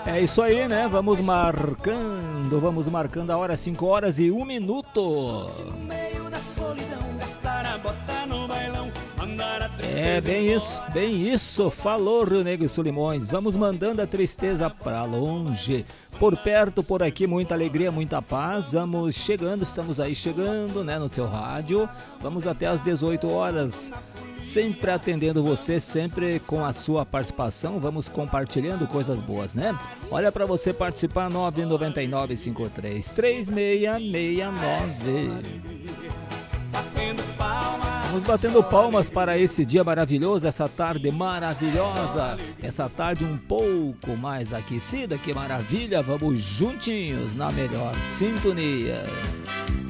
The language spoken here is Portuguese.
É isso aí, né? Vamos marcando a hora, 5 horas e 1 minuto. É bem isso, falou Rio Negro e Solimões. Vamos mandando a tristeza pra longe. Por perto, por aqui, muita alegria, muita paz. Estamos aí chegando, né, no teu rádio. Vamos até às 18 horas. Sempre atendendo você, sempre com a sua participação, vamos compartilhando coisas boas, né? Olha para você participar, 999533669. Vamos batendo palmas para esse dia maravilhoso, essa tarde maravilhosa, essa tarde um pouco mais aquecida, que maravilha, vamos juntinhos na melhor sintonia.